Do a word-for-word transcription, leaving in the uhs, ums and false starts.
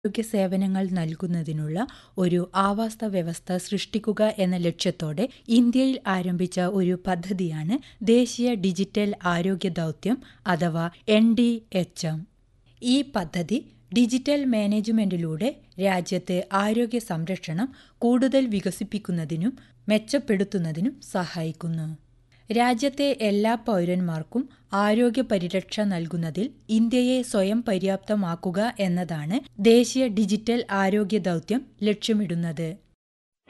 ആരോഗ്യ സേവനങ്ങൾ നൽകുന്നതിനുള്ള ഒരു ആവാസ വ്യവസ്ഥ സൃഷ്ടിക്കുക എന്ന ലക്ഷ്യത്തോടെ ഇന്ത്യയിൽ ആരംഭിച്ച ഒരു പദ്ധതിയാണ് ദേശീയ ഡിജിറ്റൽ ആരോഗ്യ ദൗത്യം അഥവാ എൻ ഡി എച്ച് എം. ഈ പദ്ധതി ഡിജിറ്റൽ മാനേജ്മെന്റിലൂടെ രാജ്യത്തെ ആരോഗ്യ സംരക്ഷണം കൂടുതൽ വികസിപ്പിക്കുന്നതിനും മെച്ചപ്പെടുത്തുന്നതിനും സഹായിക്കുന്നു. രാജ്യത്തെ എല്ലാ പൗരന്മാർക്കും ആരോഗ്യ പരിരക്ഷ നൽകുന്നതിൽ ഇന്ത്യയെ സ്വയം പര്യാപ്തമാക്കുക എന്നതാണ് ദേശീയ ഡിജിറ്റൽ ആരോഗ്യ ദൗത്യം ലക്ഷ്യമിടുന്നത്.